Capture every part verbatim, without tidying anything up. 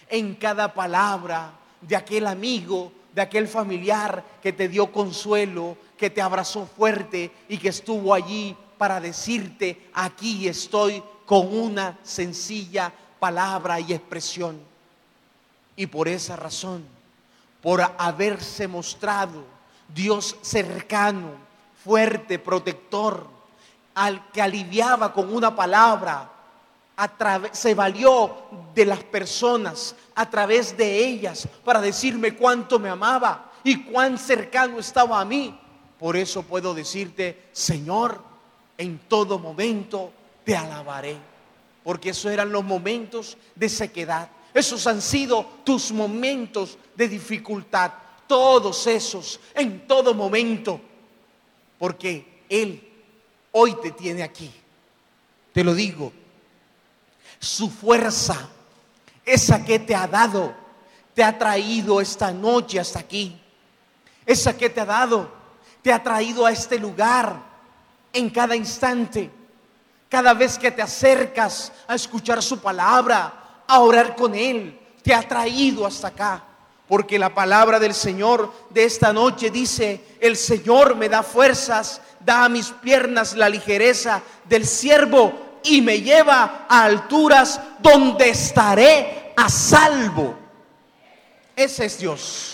en cada palabra de aquel amigo, de aquel familiar que te dio consuelo, que te abrazó fuerte y que estuvo allí para decirte: aquí estoy, con una sencilla palabra y expresión. Y por esa razón, por haberse mostrado Dios cercano, fuerte, protector, al que aliviaba con una palabra, a través, se valió de las personas a través de ellas para decirme cuánto me amaba y cuán cercano estaba a mí. Por eso puedo decirte: Señor, en todo momento te alabaré. Porque esos eran los momentos de sequedad. Esos han sido tus momentos de dificultad. Todos esos, en todo momento. Porque Él hoy te tiene aquí. Te lo digo. Su fuerza, esa que te ha dado, te ha traído esta noche hasta aquí. Esa que te ha dado, te ha traído a este lugar en cada instante. Cada vez que te acercas a escuchar su palabra, a orar con Él, te ha traído hasta acá. Porque la palabra del Señor de esta noche dice: el Señor me da fuerzas, da a mis piernas la ligereza del siervo y me lleva a alturas donde estaré a salvo. Ese es Dios.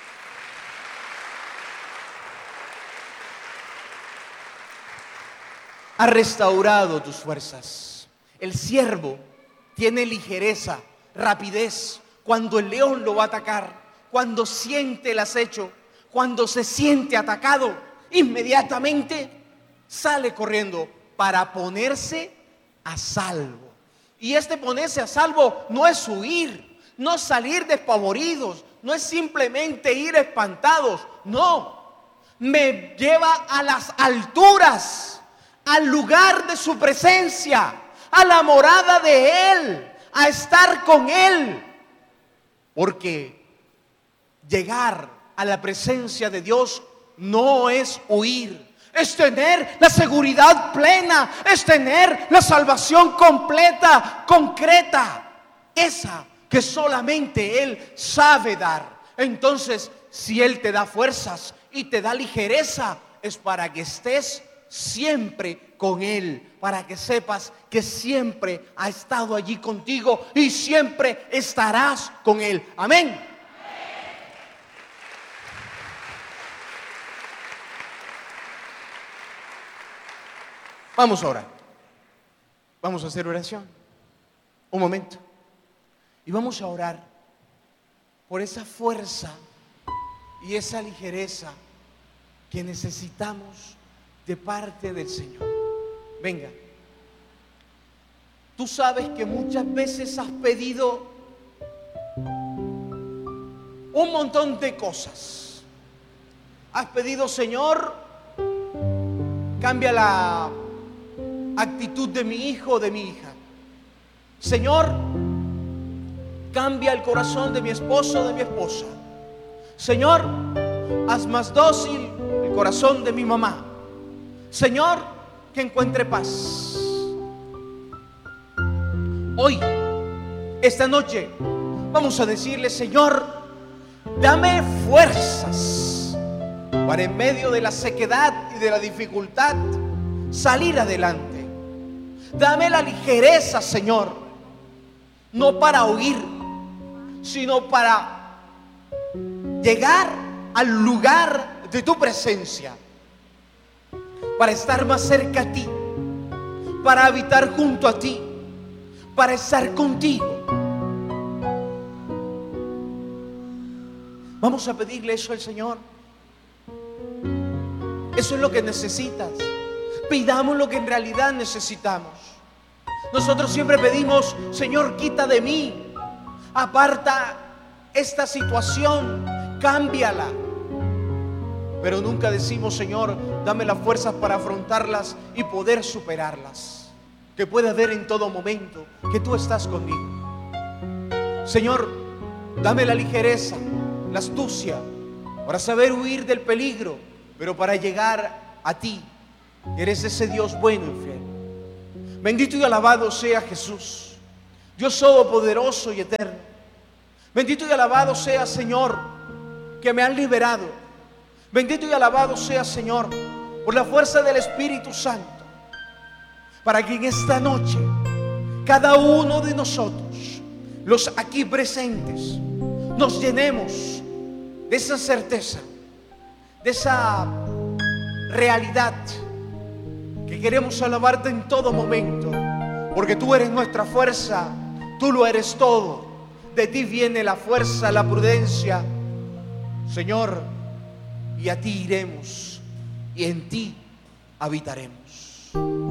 Ha restaurado tus fuerzas. El siervo tiene ligereza, rapidez cuando el león lo va a atacar, cuando siente el acecho, cuando se siente atacado, inmediatamente sale corriendo para ponerse a salvo. Y este ponerse a salvo no es huir, no es salir despavoridos, no es simplemente ir espantados, no, me lleva a las alturas, al lugar de su presencia, a la morada de Él, a estar con Él. Porque llegar a la presencia de Dios no es huir, es tener la seguridad plena, es tener la salvación completa, concreta, esa que solamente Él sabe dar. Entonces, si Él te da fuerzas y te da ligereza, es para que estés siempre con Él, para que sepas que siempre ha estado allí contigo y siempre estarás con Él. Amén. Vamos a orar. Vamos a hacer oración. Un momento. Y vamos a orar por esa fuerza y esa ligereza que necesitamos de parte del Señor. Venga. Tú sabes que muchas veces has pedido un montón de cosas. Has pedido: Señor, cambia la actitud de mi hijo o de mi hija. Señor, cambia el corazón de mi esposo o de mi esposa. Señor, haz más dócil el corazón de mi mamá. Señor, que encuentre paz. Hoy, esta noche, vamos a decirle: Señor, dame fuerzas para, en medio de la sequedad y de la dificultad, salir adelante. Dame la ligereza, Señor, no para huir, sino para llegar al lugar de tu presencia, para estar más cerca a ti, para habitar junto a ti, para estar contigo. Vamos a pedirle eso al Señor. Eso es lo que necesitas. Pidamos lo que en realidad necesitamos. Nosotros siempre pedimos: Señor, quita de mí, aparta esta situación, cámbiala. Pero nunca decimos: Señor, dame las fuerzas para afrontarlas y poder superarlas. Que pueda ver en todo momento que tú estás conmigo. Señor, dame la ligereza, la astucia, para saber huir del peligro, pero para llegar a ti. Eres ese Dios bueno y fiel. Bendito y alabado sea Jesús, Dios todopoderoso y eterno. Bendito y alabado sea, Señor, que me han liberado. Bendito y alabado sea, Señor, por la fuerza del Espíritu Santo, para que en esta noche cada uno de nosotros, los aquí presentes, nos llenemos de esa certeza, de esa realidad, que queremos alabarte en todo momento, porque tú eres nuestra fuerza, tú lo eres todo. De ti viene la fuerza, la prudencia, Señor, y a ti iremos y en ti habitaremos.